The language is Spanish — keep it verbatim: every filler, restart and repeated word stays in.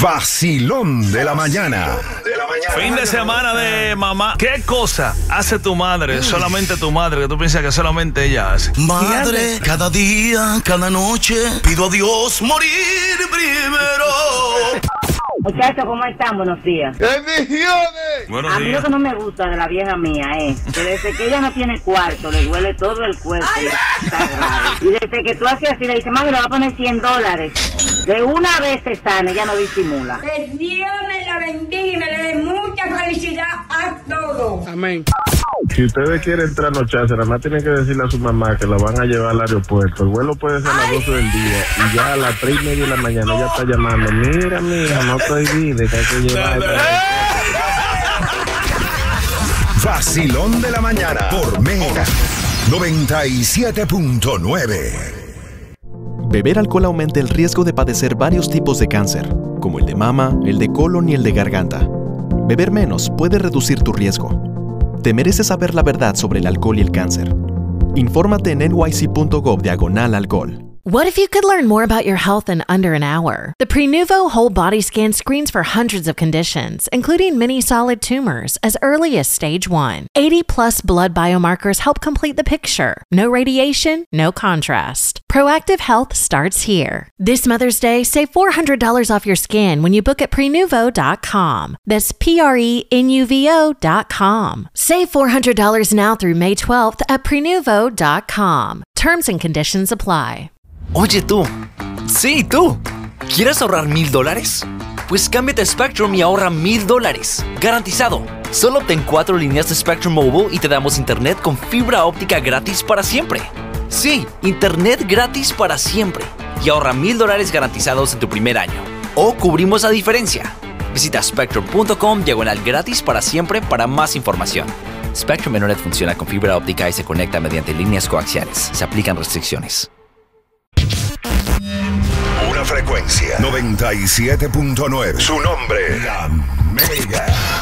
Vacilón de la mañana. Fin de semana de mamá. ¿Qué cosa hace tu madre, solamente tu madre, que tú piensas que solamente ella hace? Madre, cada día, cada noche, pido a Dios morir primero. Muchachos, ¿cómo están? Buenos días. ¡Bendiciones! Buenos A mí lo días. que no me gusta de la vieja mía es que desde que ella no tiene cuarto, le duele todo el cuerpo. Y está grave. Y desde que tú haces así, le dices, mami, le va a poner cien dólares. De una vez se sana, ella no disimula. Que Dios me la bendiga y me le dé mucha felicidad a todos. Amén. Si ustedes quieren trasnocharse, nada más tienen que decirle a su mamá que la van a llevar al aeropuerto. El vuelo puede ser a las doce del día y ya a las tres y media de la mañana ella está llamando. Mira, mira, no estoy bien, que hay que llevar. Vacilón de la mañana por Mega noventa y siete punto nueve. Beber alcohol aumenta el riesgo de padecer varios tipos de cáncer, como el de mama, el de colon y el de garganta. Beber menos puede reducir tu riesgo. Te mereces saber la verdad sobre el alcohol y el cáncer. Infórmate en N Y C punto gov diagonal alcohol. What if you could learn more about your health in under an hour? The Prenuvo Whole Body Scan screens for hundreds of conditions, including many solid tumors, as early as stage one. eighty plus blood biomarkers help complete the picture. No radiation, no contrast. Proactive health starts here. This Mother's Day, save four hundred dollars off your scan when you book at prenuvo dot com. That's P R E N U V O dot com. Save four hundred dollars now through May twelfth at prenuvo dot com. Terms and conditions apply. Oye tú, sí tú, ¿quieres ahorrar mil dólares? Pues cámbiate a Spectrum y ahorra mil dólares, garantizado. Solo obtén cuatro líneas de Spectrum Mobile y te damos internet con fibra óptica gratis para siempre. Sí, internet gratis para siempre. Y ahorra mil dólares garantizados en tu primer año. O cubrimos la diferencia. Visita spectrum punto com diagonal gratis para siempre para más información. Spectrum Internet funciona con fibra óptica y se conecta mediante líneas coaxiales. Se aplican restricciones. Una frecuencia noventa y siete punto nueve. Su nombre, La Mega.